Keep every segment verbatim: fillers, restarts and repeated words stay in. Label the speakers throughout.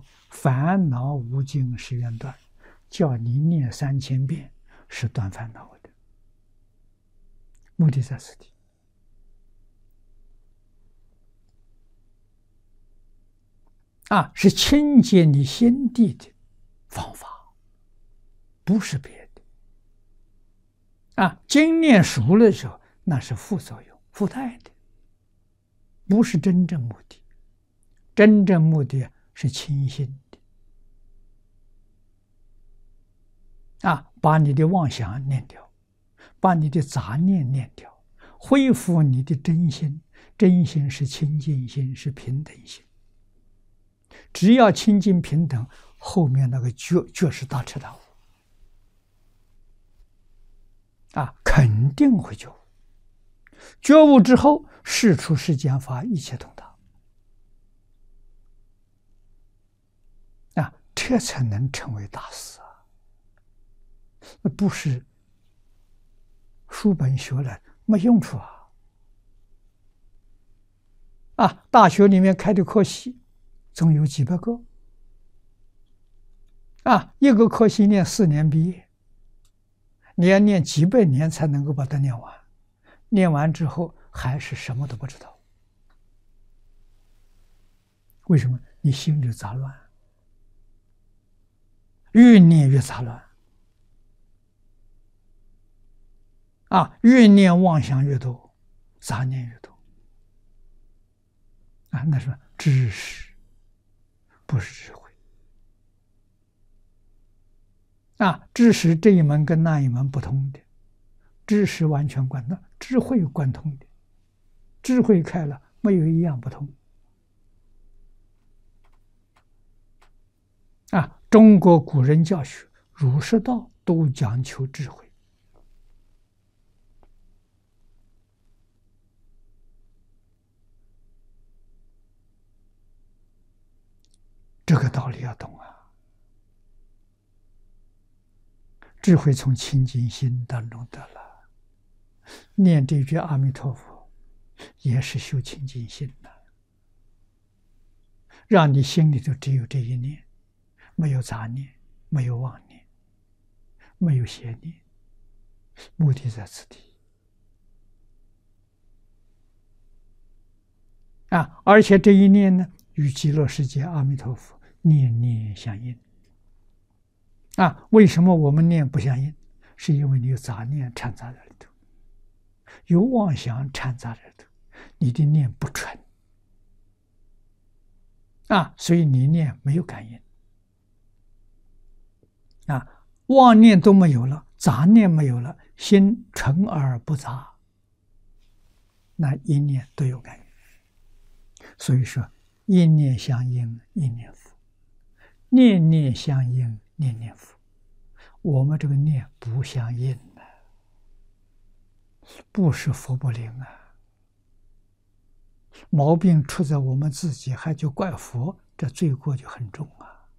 Speaker 1: 烦恼无尽誓愿断，叫你念三千遍是断烦恼的，目的在此地。啊，是清洁你心地的方法，不是别的。啊，经念熟了的时候，那是副作用、附带的，不是真正目的。真正目的是清心的。啊，把你的妄想念掉，把你的杂念念掉，恢复你的真心。真心是清净心，是平等心。只要清净平等，后面那个觉就是大彻大悟。啊，肯定会觉悟。觉悟之后，事出世间法，一切通达。啊，这才能成为大师啊！那不是书本学了没用处啊！啊，大学里面开的科系，总有几百个。啊，一个科系念四年毕业，你要念几百年才能够把它念完。念完之后还是什么都不知道。为什么？你心里杂乱，越念越杂乱。啊，越念妄想越多，杂念越多。啊，那是知识，不是智慧。啊，知识这一门跟那一门不同的，知识完全贯通，智慧贯通的，智慧开了，没有一样不同。啊，中国古人教学，儒释道都讲求智慧。这个道理要懂啊！智慧从清净心当中得了，念这句阿弥陀佛，也是修清净心的，让你心里头只有这一念，没有杂念，没有妄念，没有邪念，目的在此地。啊，而且这一念呢，与极乐世界阿弥陀佛念念相应。啊，为什么我们念不相应？是因为你有杂念掺杂在里头，有妄想掺杂在里头，你的念不纯。啊，所以你念没有感应。啊，妄念都没有了，杂念没有了，心纯而不杂，那一念都有感应。所以说，一念相应，一念佛；念念相应，念念佛。我们这个念不相应呢，不是佛不灵啊。毛病出在我们自己，还就怪佛，这罪过就很重啊！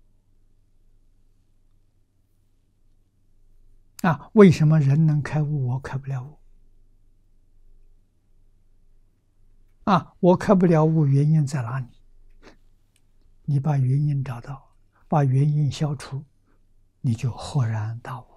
Speaker 1: 啊，为什么人能开悟，我开不了悟？啊，我开不了悟，原因在哪里？你把原因找到，把原因消除，你就豁然大悟。